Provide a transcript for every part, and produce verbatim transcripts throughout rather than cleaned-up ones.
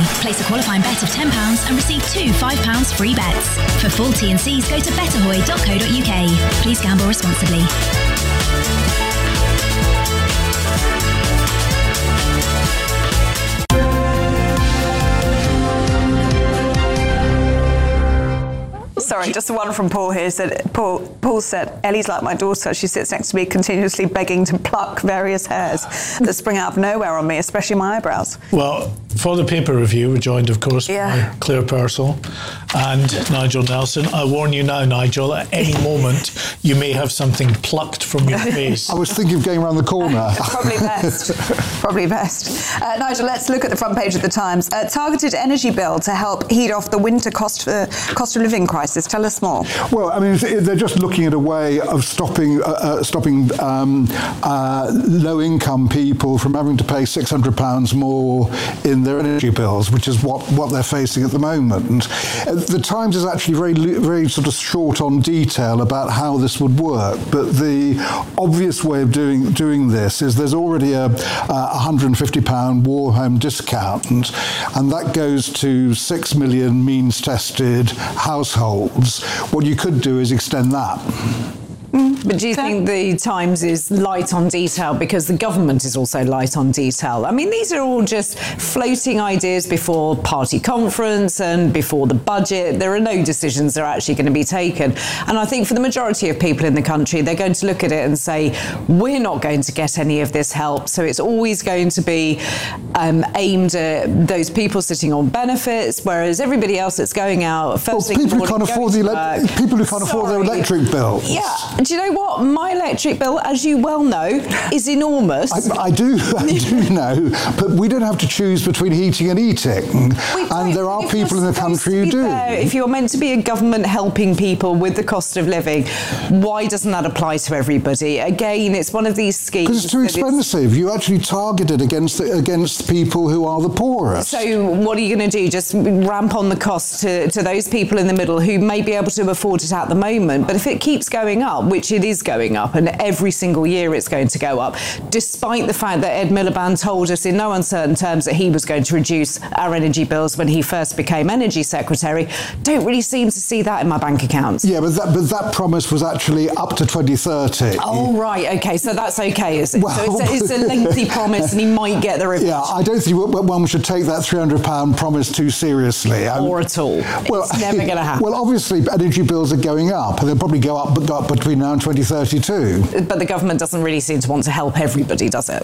Place a qualifying bet of ten pounds and receive two five pounds free bets. For full T and Cs, go to betterhoy dot co dot uk. Please gamble responsibly. Sorry, just one from Paul here. Said Paul. Paul said, "Ellie's like my daughter. She sits next to me, continuously begging to pluck various hairs that spring out of nowhere on me, especially my eyebrows." Well, for the paper review, we're joined, of course, yeah. by Claire Purcell and Nigel Nelson. I warn you now, Nigel, at any moment you may have something plucked from your face. I was thinking of going around the corner. Probably best. Probably best. Uh, Nigel, let's look at the front page of the Times. A targeted energy bill to help heat off the winter cost uh, cost of living crisis. Tell us more. Well, I mean, they're just looking at a way of stopping uh, uh, stopping um, uh, low-income people from having to pay six hundred pounds more in their energy bills, which is what, what they're facing at the moment. Uh, the Times is actually very, very sort of short on detail about how this would work, but the obvious way of doing doing this is there's already a, a one hundred fifty pounds war home discount, and, and that goes to six million means-tested households. What you could do is extend that. Mm. But do you think the Times is light on detail because the government is also light on detail? I mean, these are all just floating ideas before party conference and before the budget. There are no decisions that are actually going to be taken. And I think for the majority of people in the country, they're going to look at it and say, we're not going to get any of this help. So it's always going to be um, aimed at those people sitting on benefits, whereas everybody else that's going out first well, thing people who can't afford the ele- people who can't Sorry. afford their electric bills. Yeah. Do you know what? My electric bill, as you well know, is enormous. I, I do, I do know, but we don't have to choose between heating and eating. And there are people in the country who do. Fair, if you're meant to be a government helping people with the cost of living, why doesn't that apply to everybody? Again, it's one of these schemes. Because it's too expensive. It's, you actually target it against the, against people who are the poorest. So what are you going to do? Just ramp on the cost to, to those people in the middle who may be able to afford it at the moment. But if it keeps going up, which it is going up, and every single year it's going to go up, despite the fact that Ed Miliband told us in no uncertain terms that he was going to reduce our energy bills when he first became Energy Secretary, don't really seem to see that in my bank accounts. Yeah, but that, but that promise was actually up to twenty thirty. Oh, right, OK, so that's OK, is it? Well, so it's a, it's a lengthy promise and he might get the revision. Yeah, I don't think one should take that three hundred pounds promise too seriously. Or at all. Well, it's never going to happen. Well, obviously, energy bills are going up, and they'll probably go up, go up between now and twenty thirty-two. But the government doesn't really seem to want to help everybody, does it?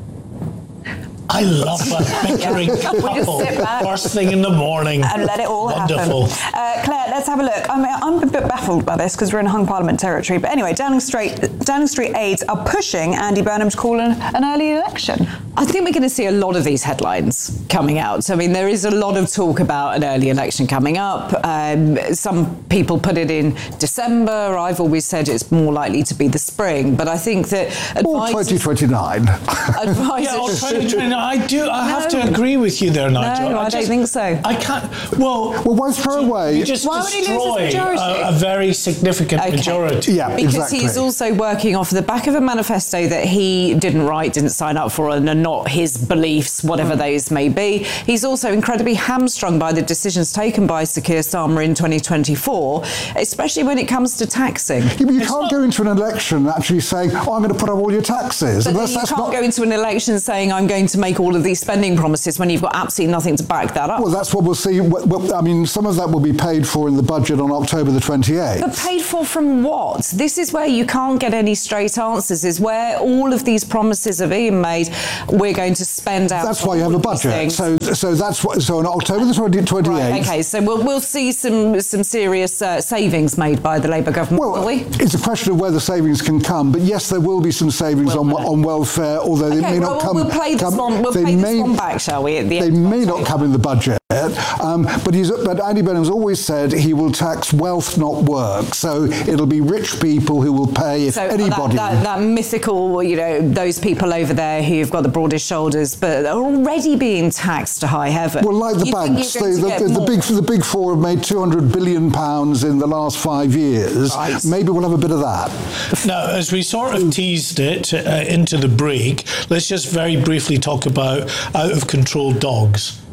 I love that bickering couple first thing in the morning. And let it all Wonderful. happen. Uh, Claire, let's have a look. I mean, I'm a bit baffled by this because we're in hung Parliament territory. But anyway, Downing Street, Downing Street aides are pushing Andy Burnham to call an, an early election. I think we're going to see a lot of these headlines coming out. I mean, there is a lot of talk about an early election coming up. Um, some people put it in December. I've always said it's more likely to be the spring. But I think that or twenty twenty-nine. Advisors, yeah, or twenty twenty-nine. I do. I no. have to agree with you there, Nigel. No, I, I just, don't think so. I can't. Well, well, why throw away? You just why destroy a, a very significant okay. majority. Yeah, because exactly. he's also working off the back of a manifesto that he didn't write, didn't sign up for, and are not his beliefs, whatever mm. those may be. He's also incredibly hamstrung by the decisions taken by Sir Keir Starmer in twenty twenty-four, especially when it comes to taxing. Yeah, but you it's can't not... go into an election actually saying, "Oh, I'm going to put up all your taxes." But that's, you that's can't not... go into an election saying, "I'm going to make all of these spending promises," when you've got absolutely nothing to back that up. Well, that's what we'll see. Well, I mean, some of that will be paid for in the budget on October the twenty-eighth. But paid for from what? This is where you can't get any straight answers, is where all of these promises are being made. We're going to spend out. That's why you have a budget. So, so that's what. So on October the twenty-eighth. Right, okay, so we'll we'll see some some serious uh, savings made by the Labour government. Well, will we? It's a question of where the savings can come. But yes, there will be some savings will on on welfare, although okay, they may well, not come. We'll play this come, one. We'll play may, this one back, shall we? At the they end may not come in the budget. Um, but he's but Andy Burnham's always said he will tax wealth, not work. So it'll be rich people who will pay if so anybody. That, that, that mythical, you know, those people over there who've got the broadest shoulders, but are already being taxed to high heaven. Well, like the you banks, they, the, the, the big the big four have made two hundred billion pounds in the last five years. Right. Maybe we'll have a bit of that. Now, as we sort of teased it uh, into the break, let's just very briefly talk about out of control dogs.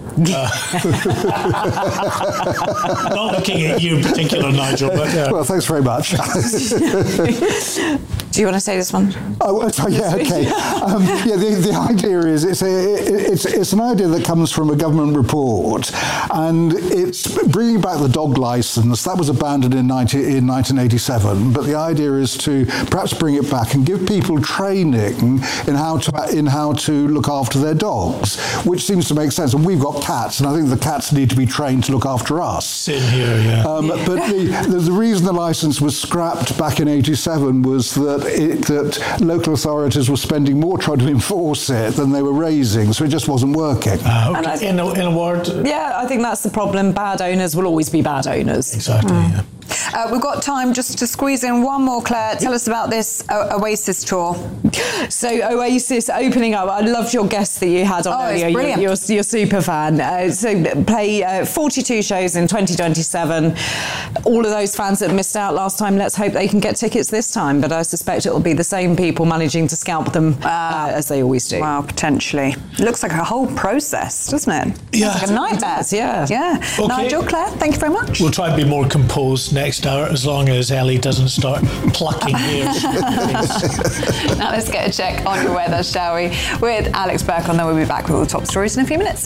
Uh, not looking at you in particular, Nigel, but yeah. Well, thanks very much. Do you want to say this one? Oh, yeah, okay. Um, yeah, the, the idea is it's, a, it's, it's an idea that comes from a government report, and it's bringing back the dog licence. That was abandoned in, nineteen, in nineteen eighty-seven, but the idea is to perhaps bring it back and give people training in how to in how to look after their dogs, which seems to make sense. And we've got cats, and I think the cats need to be trained to look after us. Same here, yeah. Um, but the, the, the reason the licence was scrapped back in eighty-seven was that It, that local authorities were spending more trying to enforce it than they were raising, so it just wasn't working. Uh, okay. I, in, a, in a word? Yeah, I think that's the problem. Bad owners will always be bad owners. Exactly, mm. yeah. Uh, we've got time just to squeeze in one more, Claire. Tell us about this o- Oasis tour. So Oasis opening up. I loved your guest that you had on oh, earlier. It's brilliant. You're, you're, you're super fan. Uh, so play uh, forty-two shows in twenty twenty-seven. All of those fans that missed out last time, let's hope they can get tickets this time. But I suspect it will be the same people managing to scalp them uh, uh, as they always do. Wow, potentially. It looks like a whole process, doesn't it? Yeah. It's like a nightmare. Does, yeah. Yeah. Okay. Nigel, Claire, thank you very much. We'll try and be more composed next hour, as long as Ellie doesn't start plucking hairs. Now let's get a check on your weather, shall we? With Alex Burke, and then we'll be back with all the top stories in a few minutes.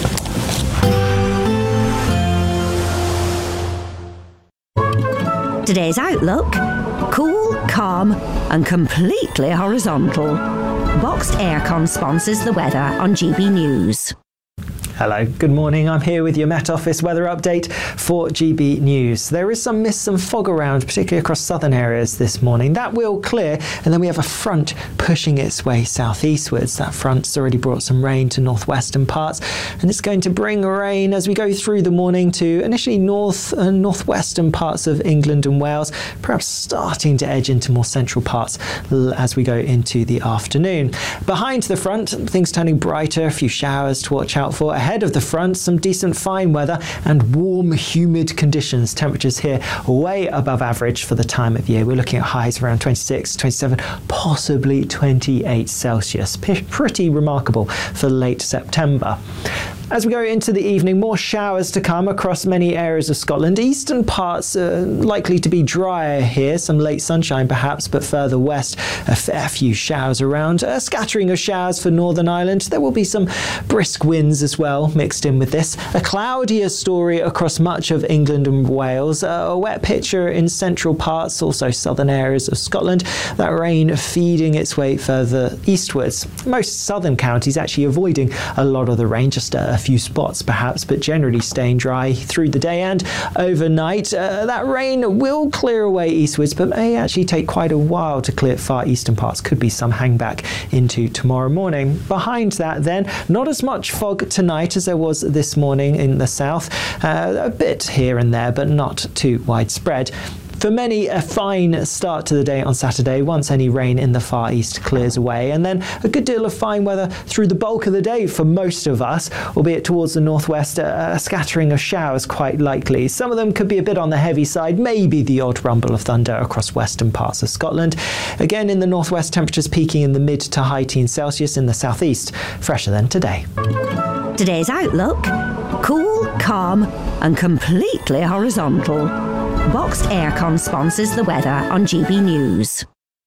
Today's outlook: cool, calm and completely horizontal. Boxed Aircon sponsors the weather on G B News. Hello, good morning. I'm here with your Met Office weather update for G B News. There is some mist and fog around, particularly across southern areas this morning. That will clear, and then we have a front pushing its way southeastwards. That front's already brought some rain to northwestern parts, and it's going to bring rain as we go through the morning to initially north and northwestern parts of England and Wales, perhaps starting to edge into more central parts as we go into the afternoon. Behind the front, things turning brighter, a few showers to watch out for. Ahead of the front, some decent fine weather and warm, humid conditions. Temperatures here way above average for the time of year. We're looking at highs around twenty-six, twenty-seven, possibly twenty-eight Celsius. P- pretty remarkable for late September. As we go into the evening, more showers to come across many areas of Scotland. Eastern parts are likely to be drier here, some late sunshine perhaps, but further west, a fair few showers around. A scattering of showers for Northern Ireland. There will be some brisk winds as well mixed in with this. A cloudier story across much of England and Wales. A wet picture in central parts, also southern areas of Scotland. That rain feeding its way further eastwards. Most southern counties actually avoiding a lot of the rain, just a A few spots perhaps, but generally staying dry through the day and overnight. Uh, that rain will clear away eastwards, but may actually take quite a while to clear far eastern parts. Could be some hangback into tomorrow morning. Behind that then, not as much fog tonight as there was this morning in the south. Uh, a bit here and there, but not too widespread. For many, a fine start to the day on Saturday once any rain in the far east clears away, and then a good deal of fine weather through the bulk of the day for most of us, albeit towards the northwest, a, a scattering of showers quite likely. Some of them could be a bit on the heavy side, maybe the odd rumble of thunder across western parts of Scotland. Again, in the northwest, temperatures peaking in the mid to high teens Celsius. In the southeast, fresher than today. Today's outlook: cool, calm and completely horizontal. Boxed Aircon sponsors the weather on G B News.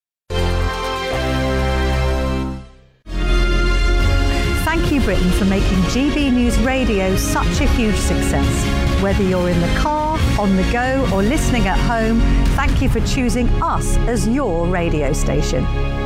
Thank you, Britain, for making G B News Radio such a huge success. Whether you're in the car, on the go or listening at home, thank you for choosing us as your radio station.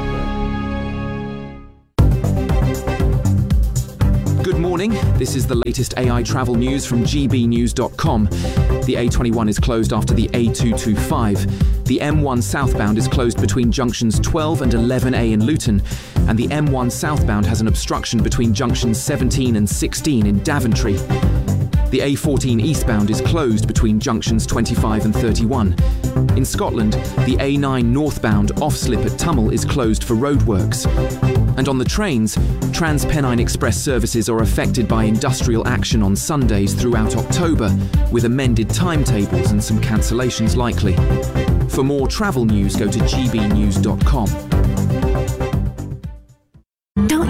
Good morning. This is the latest A I travel news from G B news dot com. The A twenty-one is closed after the A two twenty-five. The M one southbound is closed between junctions twelve and eleven A in Luton, and the M one southbound has an obstruction between junctions seventeen and sixteen in Daventry. The A fourteen eastbound is closed between junctions twenty-five and thirty-one. In Scotland, the A nine northbound off-slip at Tummel is closed for roadworks. And on the trains, TransPennine Express services are affected by industrial action on Sundays throughout October, with amended timetables and some cancellations likely. For more travel news, go to G B news dot com. Don't let damage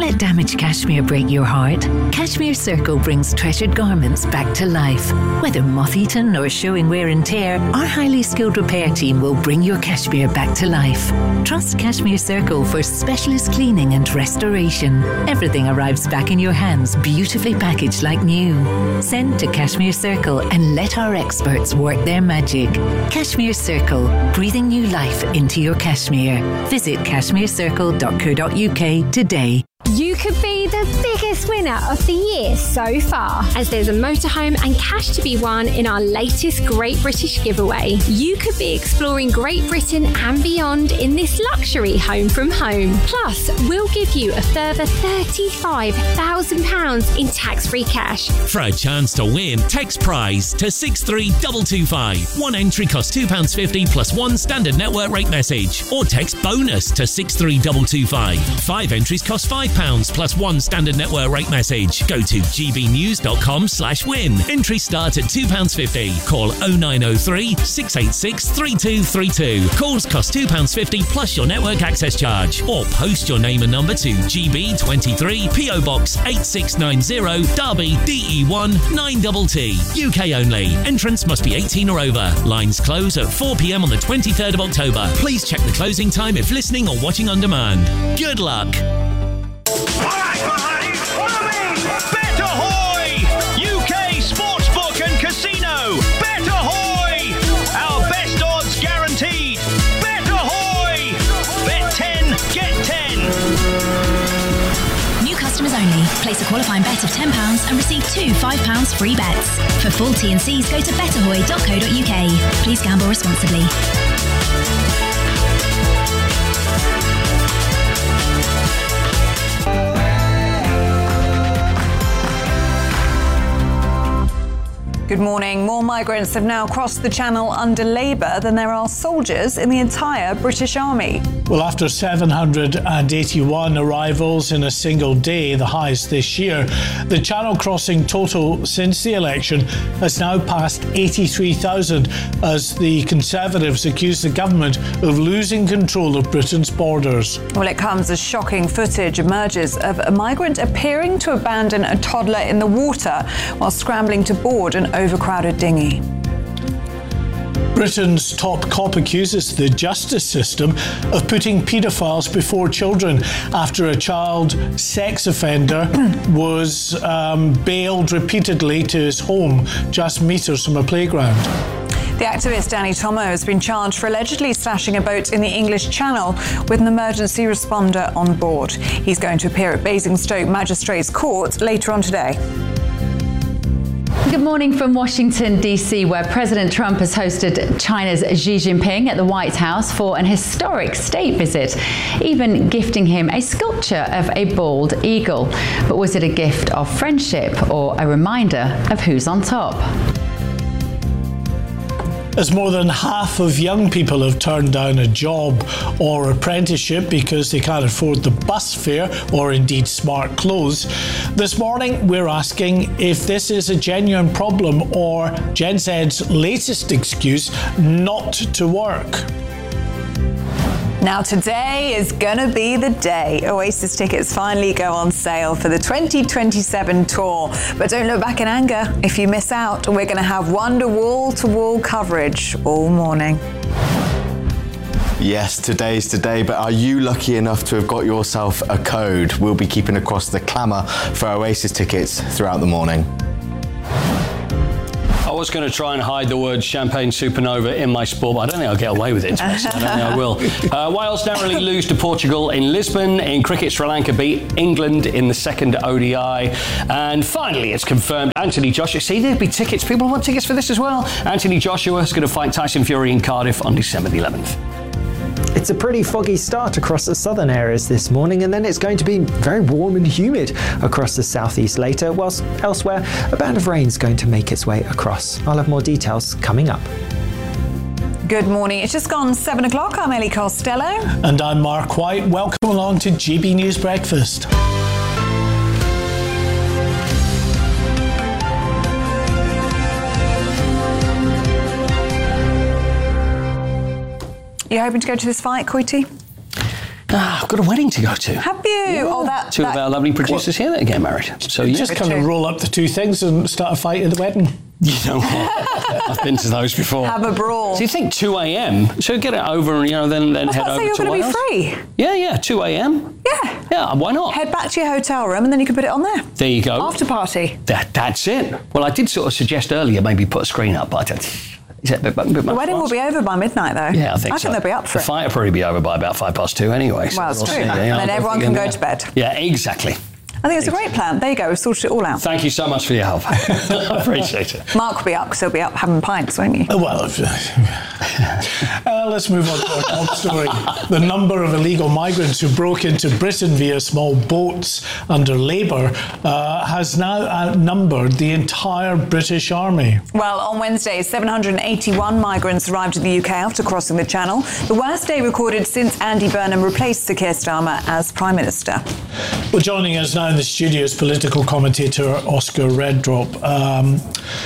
vintage cashmere break your heart? Cashmere Circle brings treasured garments back to life. Whether moth-eaten or showing wear and tear, our highly skilled repair team will bring your cashmere back to life. Trust Cashmere Circle for specialist cleaning and restoration. Everything arrives back in your hands, beautifully packaged like new. Send to Cashmere Circle and let our experts work their magic. Cashmere Circle, breathing new life into your cashmere. Visit cashmere circle dot co dot uk today. You could be the biggest winner of the year so far, as there's a motorhome and cash to be won in our latest Great British giveaway. You could be exploring Great Britain and beyond in this luxury home from home. Plus, we'll give you a further thirty-five thousand pounds in tax-free cash. For a chance to win, text prize to six three two two five. One entry costs two pounds fifty plus one standard network rate message. Or text bonus to six three two two five. Five entries cost five pounds plus one standard network rate message. Go to g b news dot com slash win. Entries start at two pounds fifty. Call oh nine oh three, six eight six, three two three two. Calls cost two pounds fifty plus your network access charge. Or post your name and number to G B twenty-three, P O Box eight six nine zero, Derby, D E one nine T T. U K only. Entrance must be eighteen or over. Lines close at four p m on the twenty-third of October. Please check the closing time if listening or watching on demand. Good luck. Alright, my lads, follow me! Bet Ahoy! U K Sportsbook and Casino! Bet Ahoy! Our best odds guaranteed! Bet Ahoy! Bet ten, get ten! New customers only. Place a qualifying bet of ten pounds and receive two five pounds free bets. For full T and Cs, go to bet ahoy dot co dot uk. Please gamble responsibly. Good morning. More migrants have now crossed the Channel under Labour than there are soldiers in the entire British Army. Well, after seven hundred eighty-one arrivals in a single day, the highest this year, the Channel crossing total since the election has now passed eighty-three thousand as the Conservatives accuse the government of losing control of Britain's borders. Well, it comes as shocking footage emerges of a migrant appearing to abandon a toddler in the water while scrambling to board an overcrowded dinghy. Britain's top cop accuses the justice system of putting paedophiles before children after a child sex offender was um, bailed repeatedly to his home just metres from a playground. The activist Danny Tomo has been charged for allegedly slashing a boat in the English Channel with an emergency responder on board. He's going to appear at Basingstoke Magistrates Court later on today. Good morning from Washington, D C, where President Trump has hosted China's Xi Jinping at the White House for an historic state visit, even gifting him a sculpture of a bald eagle. But was it a gift of friendship or a reminder of who's on top? As more than half of young people have turned down a job or apprenticeship because they can't afford the bus fare or indeed smart clothes, this morning we're asking if this is a genuine problem or Gen Z's latest excuse not to work. Now today is gonna be the day. Oasis tickets finally go on sale for the twenty twenty-seven tour. But don't look back in anger if you miss out. We're gonna have Wonder wall-to-wall coverage all morning. Yes, today's today, but are you lucky enough to have got yourself a code? We'll be keeping across the clamour for Oasis tickets throughout the morning. I was going to try and hide the word Champagne Supernova in my sport, but I don't think I'll get away with it. I don't think I will. Uh, Wales narrowly lose to Portugal in Lisbon. In cricket, Sri Lanka beat England in the second O D I. And finally, it's confirmed Anthony Joshua. See, there'd be tickets. People want tickets for this as well. Anthony Joshua is going to fight Tyson Fury in Cardiff on December the eleventh. It's a pretty foggy start across the southern areas this morning, and then it's going to be very warm and humid across the southeast later, whilst elsewhere a band of rain is going to make its way across. I'll have more details coming up. Good morning. It's just gone seven o'clock. I'm Ellie Costello. And I'm Mark White. Welcome along to G B News Breakfast. You hoping to go to this fight, Coity? Ah, I've got a wedding to go to. Have you? Yeah. Oh, that, Two that, of our lovely producers here that are getting married. So you yeah. just kind of roll up the two things and start a fight at the wedding. You know what? I've been to those before. Have a brawl. So you think two a.m. So get it over and, you know, then, then head over you're to going to Wales? be free. Yeah, yeah, two a.m. Yeah. Yeah, why not? Head back to your hotel room and then you can put it on there. There you go. After party. That, that's it. Well, I did sort of suggest earlier maybe put a screen up, but I don't... Is that a bit, bit the wedding will be over by midnight, though. Yeah, I think I so. think they'll be up for the it. fight will probably be over by about five past two anyway. So well, it's we'll true. see, And yeah, then everyone can go to bed. Yeah, exactly. I think it's a great plan. There you go. We've sorted it all out. Thank you so much for your help. I appreciate it. Mark will be up because he'll be up having pints, won't you? Uh, well, uh, let's move on to our top story. The number of illegal migrants who broke into Britain via small boats under Labour uh, has now outnumbered the entire British Army. Well, on Wednesday, seven hundred eighty-one migrants arrived in the U K after crossing the Channel, the worst day recorded since Andy Burnham replaced Sir Keir Starmer as Prime Minister. Well, joining us now in the studio is political commentator Oscar Reddrop. Um,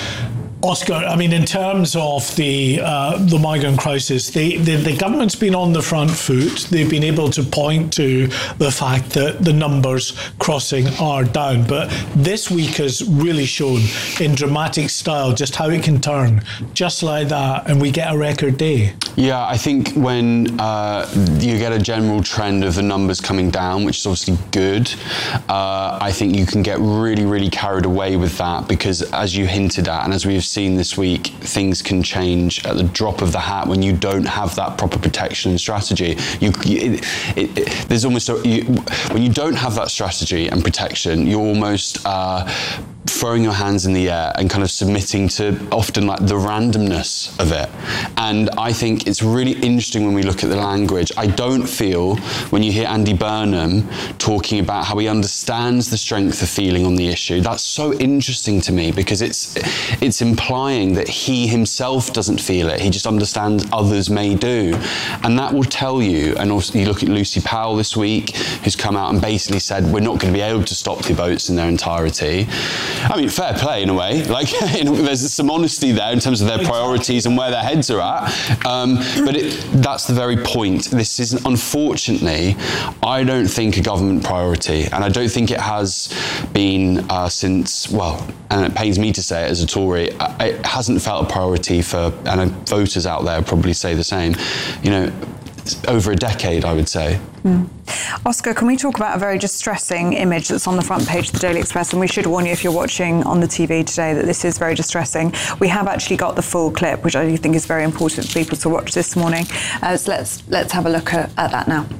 Oscar, I mean, in terms of the uh, the migrant crisis, the, the, the government's been on the front foot. They've been able to point to the fact that the numbers crossing are down. But this week has really shown in dramatic style just how it can turn just like that, and we get a record day. Yeah, I think when uh, you get a general trend of the numbers coming down, which is obviously good, uh, I think you can get really, really carried away with that because, as you hinted at, and as we've seen this week, things can change at the drop of the hat when you don't have that proper protection and strategy. You, it, it, it, there's almost a, you, when you don't have that strategy and protection, you're almost uh, throwing your hands in the air and kind of submitting to often like the randomness of it. And I think it's really interesting when we look at the language. I don't feel when you hear Andy Burnham talking about how he understands the strength of feeling on the issue. That's so interesting to me because it's it's implying that he himself doesn't feel it. He just understands others may do. And that will tell you, and also you look at Lucy Powell this week, who's come out and basically said, we're not going to be able to stop the boats in their entirety. I mean, fair play in a way. Like, you know, there's some honesty there in terms of their priorities and where their heads are at. Um, but it, that's the very point. This is, unfortunately, I don't think a government priority, and I don't think it has been uh, since, well, and it pains me to say it as a Tory, it hasn't felt a priority for, and voters out there probably say the same, you know, over a decade, I would say. Mm. Oscar, can we talk about a very distressing image that's on the front page of the Daily Express? And we should warn you if you're watching on the T V today that this is very distressing. We have actually got the full clip, which I think is very important for people to watch this morning. Uh, so let's let's have a look at, at that now.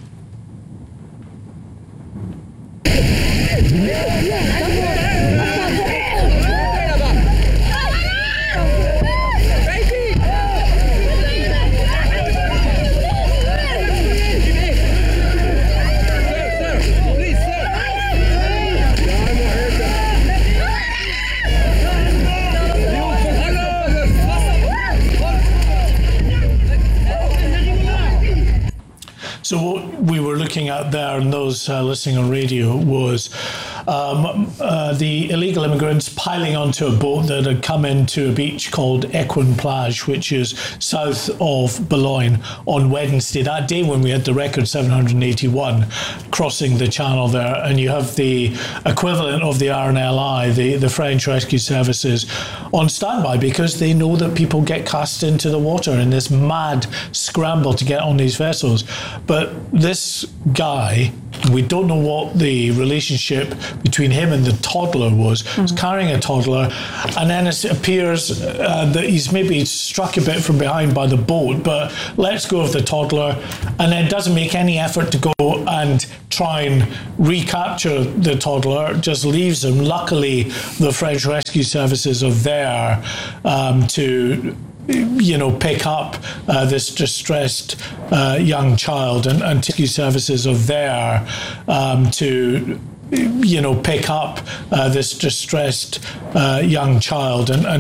So what we were looking at there, and those uh, listening on radio, was um, uh, the illegal immigrants piling onto a boat that had come into a beach called Equin Plage, which is south of Boulogne, on Wednesday, that day when we had the record seven hundred eighty-one crossing the channel there. And you have the equivalent of the R N L I, the, the French Rescue Services, on standby because they know that people get cast into the water in this mad scramble to get on these vessels. But this guy, we don't know what the relationship between him and the toddler was, mm-hmm. was carrying a toddler, and then it appears uh, that he's maybe struck a bit from behind by the boat, but lets go of the toddler and then doesn't make any effort to go and try and recapture the toddler, just leaves him. Luckily, the French Rescue Services are there um, to you know, pick up uh, this distressed uh, young child, and, and rescue services are there um, to, you know, pick up uh, this distressed uh, young child and, and